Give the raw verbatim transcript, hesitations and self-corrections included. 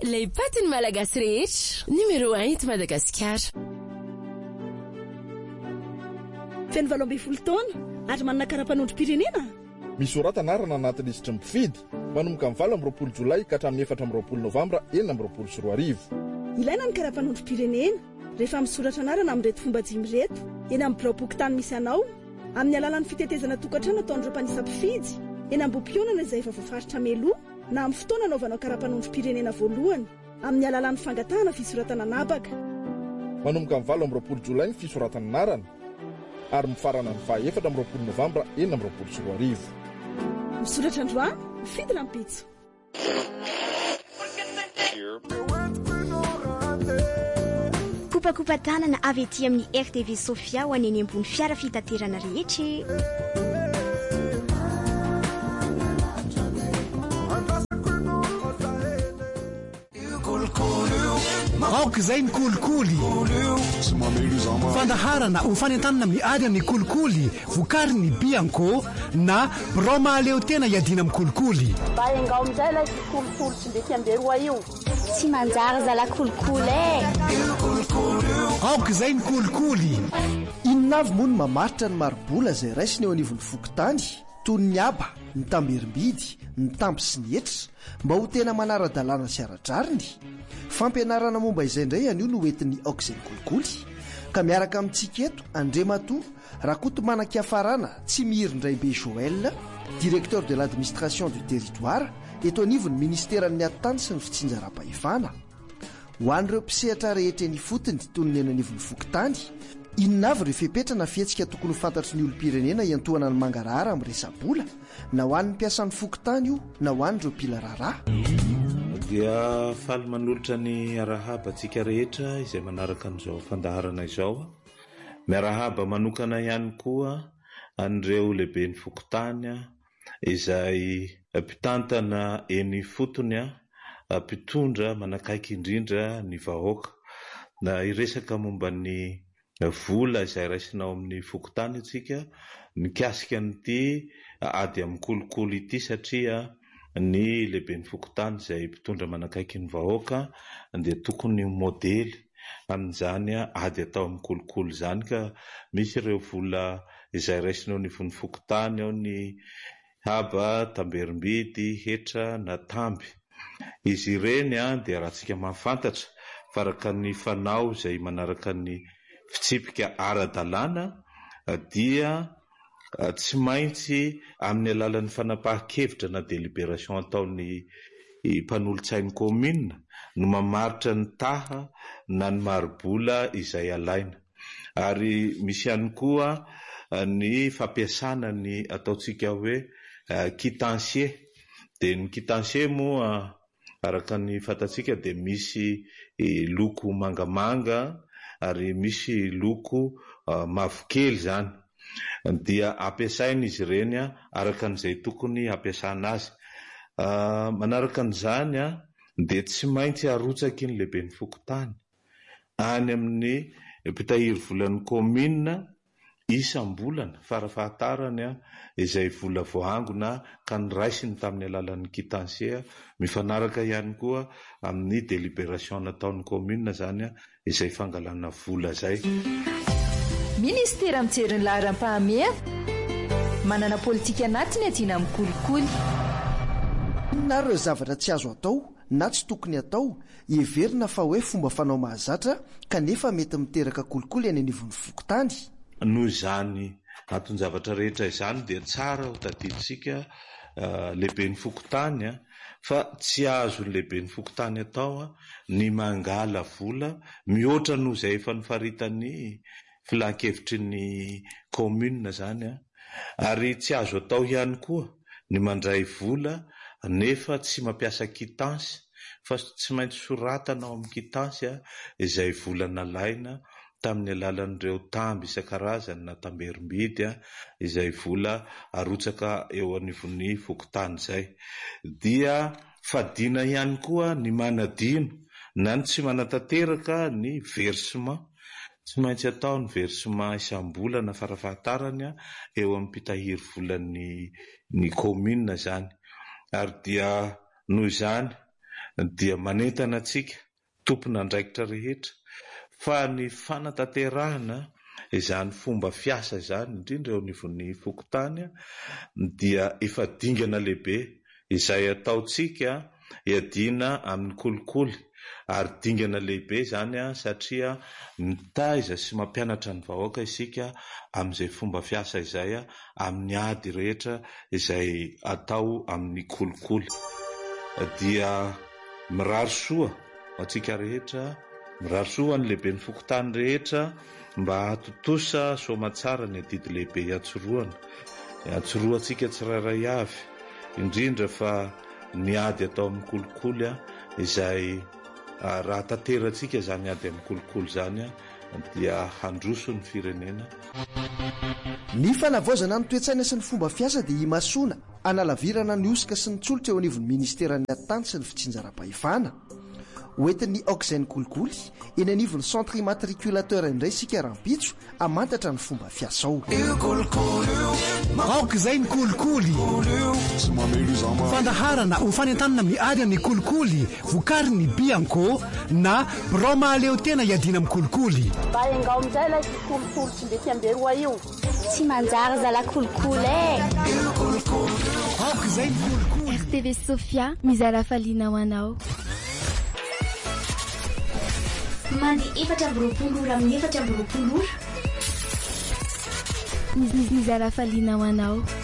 les patins malagasy rehetra numéro un eto Madagasikara. Feno valo ambin'ny folo taona ary manana karapanondrom-pirenena. Misorata anarana anaty lisitra mifidy manomboka amin'ny valo amby roapolo jolay ka hatramin'ny efatra amby roapolo novambra enina amby roapolo sy roa arivo. Ilaina ny karapanondrom-pirenena rehefa misoratra anarana amin'ireto fomba dimy reto eny amin'ny birao-boky tany misy anao, amin'ny alalan'ny fitetezana tokantrano ataon'ireo mpanisam-pifidy, eny ambom-pionana izay efa voafaritra meloa na amin'ny fotoana anaovanao karapanondrom-pirenena voalohany amin'ny alalan'ny fangatahana fisoratana anabaka. Manomboka amin'ny valo amby roapolo jolay ny fisoratana anarana ary mifarana amin'ny faha efatra amby roapolo novambra enina amby roapolo sy roa arivo. Misoratra androany mifidy rampitso. Kopakopa tanana avy ety amin'ny R T V Sofia ho aneny ambony fiara fitaterana rehetra. aoka izay ny kolikoly fandaharana ho fanentanana amin'ny ady amin'ny kolikoly vokary ny bianco na broma leo tena iadina amin'ny kolikoly baengao amin'izay ilay kolikoly tsy mety amberoa io tsy manjary zala kolikoly e aoka izay ny kolikoly inonavy moa ny mamaritra ny marobola izay raisiny eo anivon'ny fokotany toy ny aba ny tamberimbidy ny tampy sy ny etra mba ho tena manara-dalàna sy ara-drariny fampianarana momba izay indray anio no entin'ny aokizay kolikoly ka miaraka amintsika eto Andrematoa Rakotomanankiafarana tsy mihirin-draibe Joël directeur de l'administration du territoire eto anivon'ny ministèran'ny atany sy ny fitsinjaram-pahefana ho an'ireo mpisehatra rehetra ny fotony toy ny eny anivon'ny fokotany inona avy ireo fepetrana fihetsika tokony ho fantatry ny olom-pirenena iantohana ny mangarahara amin'ny resabola na ho an'ny mpiasan'ny fokotany io na ho an'ireo mpila raharaha dia faly manolotra ny arahaba antsika rehetra izay manaraka an'izao fandaharana izao miarahaba manokana ihany koa an'ireo lehibe ny fokotany izay mpitantana eny fotony mpitondra manakaiky indrindra ny vahoaka na iresaka momba ny vola izay raisinao amin'ny fokotany antsika mikasika an'ity ady amin'ny kolikoly ity satria ny lehibe ny fokotany izay mpitondra manakaiky ny vahoaka dia tokony modely amin'izany ady atao amin'ny kolikoly izany ka misy ireo vola izay raisinao ny von'ny fokotany ao ny haba tamberimbidy hetra na tamby izy ireny dia raha tsika mahafantatra faraka ny fanao izay manaraka ny fitsipika ara-dalàna dia tsy maintsy amin'ny alalan'ny fanapahan-kevitra na délibération ataon'ny mpanolotsain'ny commune no mamaritra ny taha na ny marobola izay alaina ary misy ihany koa ny fampiasana ny ataontsika hoe quitancier dia ny quitancier moa araka ny fantatsika dia misy loko mangamanga ary misy loko mavokely zany dia ampiasaina izy ireny araka an'izay tokony ampiasana azy manaraka an'izany dia tsy maintsy arotsaky ny lehibe ny fokotany any amin'ny mpitahiry volan'ny commune isam-bolana farafahatarany izay vola voahangona ka ny raisiny tamin'ny alalan'ny quitancier mifanaraka ihany koa amin'ny délibération nataon'ny commune zany izay fangalana vola zay. Ministera mijery ny laharam-pahamea manana politika anatiny adiana amin'ny kolikoly. Na ireo zavatra tsy azo atao na tsy tokony atao heverina fa hoe fomba fanao mahazatra kanefa mety miteraka kolikoly any anivon'ny fokotany. Noho izany antony zavatra rehetra izany dia tsara ho tadiditsika lehibe ny fokotany fa tsy azo ny lehibe ny fokotany atao ny mangala vola mihoatra noho izay efa nifaritany filan-kevitry ny commune zany ary tsy azo atao ihany koa ny mandray vola nefa tsy mampiasa quittance fa tsy maintsy soratanao amin'ny quittance izay vola nalaina tamin'ny alalan'ireo tamby isan-karazany na tamberimbidy izay vola arotsaka eo anivon'ny fokotany zay dia fadina ihany koa ny manadino na ny tsy manatanteraka ny versement tsy maintsy atao ny versement isam-bolana farafahatarany eo amin'ny mpitahiry volan'ny ny commune zany ary dia noho izany dia manentana antsika tompona andraikitra rehetra fa ny fanatanterahana izany fomba fiasa izany indrindra eo anivon'ny fokontany dia efa dingana lehibe izay ataotsika iadina amin'ny kolikoly ary dingana lehibe izany a satria mitaiza sy mampianatra ny vahoaka isika amin'izay fomba fiasa izay a amin'ny ady rehetra izay atao amin'ny kolikoly dia mirary soa atsika rehetra mirary soa ny lehibe ny fokontany rehetra mba hatotosa soamatsara ny adidy lehibe iatsoroana iatsoroantsika tsirairay avy indrindra fa ny ady atao amin'ny kolikoly a izay raha tanterantsika zany ady amin'ny kolikoly zany a dia handroso ny firenena. Ny fanavaozana ny toetsaina sy ny fomba fiasa dia imasoana analavirana ny osika sy ny tsolotra eo anivon'ny ministeran'ny atany sy ny fitsinjaram-pahefana hoentin'ny aok'izay ny kolikoly eny anivon'ny centre immatriculateur indray sika rahampitso amantatra ny fomba fiasa ao. aok'izay ny kolikoly fandaharana ho fanentanana miady amin'ny kolikoly vokary ny bianco na broma aleo tena iadina amin'ny kolikoly mba engao amin'izay ilay kolikoly tsy mety amberoa io tsy manjary zala kolikoly e aok'izay ny kolikoly R T V Sofia mizara faliana ho anao mandy efatra amby roapolo ora amin'ny efatra amby roapolo ora mizara faliana ho anao